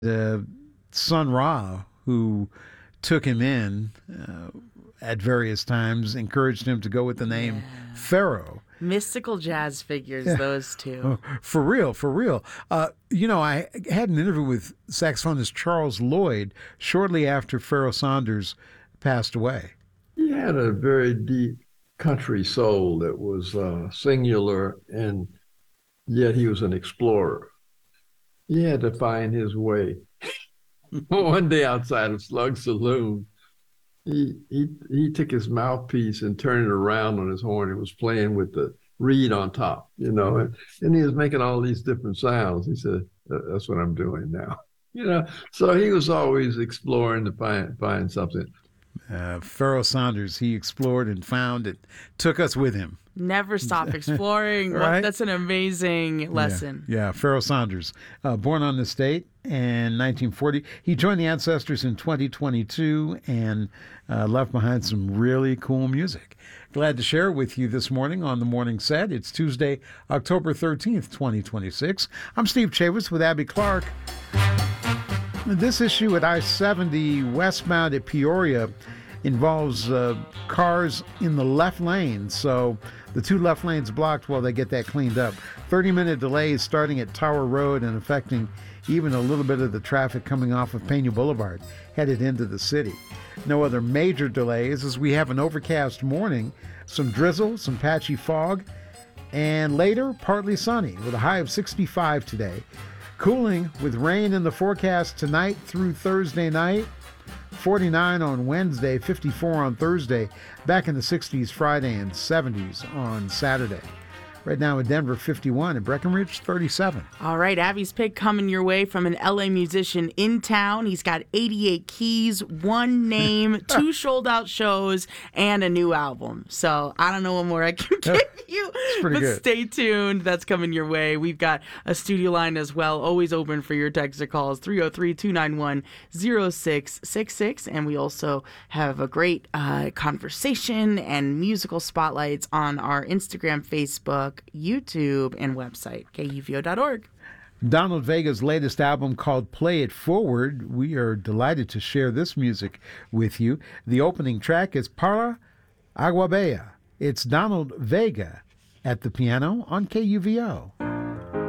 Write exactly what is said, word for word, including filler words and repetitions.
uh, Sun Ra, who took him in uh, at various times, encouraged him to go with the name Yeah. Pharaoh. Mystical jazz figures, Yeah. those two. Oh, for real, for real. Uh, you know, I had an interview with saxophonist Charles Lloyd shortly after Pharoah Sanders passed away. He had a very deep country soul that was uh, singular, and yet he was an explorer. He had to find his way. One day outside of Slug Saloon, he, he he took his mouthpiece and turned it around on his horn. It was playing with the reed on top, you know, and, and he was making all these different sounds. He said, "That's what I'm doing now," you know. So he was always exploring to find find something. Uh, Pharoah Sanders, he explored and found it, took us with him. Never stop exploring. Right? Well, that's an amazing lesson. Yeah, yeah. Pharoah Sanders, uh, born on this date in nineteen forty. He joined the Ancestors in twenty twenty-two and uh, left behind some really cool music. Glad to share it with you this morning on The Morning Set. It's Tuesday, October thirteenth, twenty twenty-six. I'm Steve Chavis with Abby Clark. This issue at I seventy westbound at Peoria involves uh, cars in the left lane, so the two left lanes blocked while they get that cleaned up. thirty-minute delays starting at Tower Road and affecting even a little bit of the traffic coming off of Pena Boulevard, headed into the city. No other major delays as we have an overcast morning, some drizzle, some patchy fog, and later partly sunny with a high of sixty-five today. Cooling with rain in the forecast tonight through Thursday night. forty-nine on Wednesday, fifty-four on Thursday, back in the sixties Friday and seventies on Saturday. Right now in Denver, fifty-one, and Breckenridge, thirty-seven. All right, Abby's pick coming your way from an L A musician in town. He's got eighty-eight keys, one name, two sold-out shows, and a new album. So I don't know what more I can give you, pretty but good. Stay tuned. That's coming your way. We've got a studio line as well, always open for your text or calls, three oh three, two nine one, oh six six six. And we also have a great uh, conversation and musical spotlights on our Instagram, Facebook, YouTube, and website, K U V O dot org. Donald Vega's latest album called Play It Forward. We are delighted to share this music with you. The opening track is Para Agua Bella. It's Donald Vega at the piano on K U V O.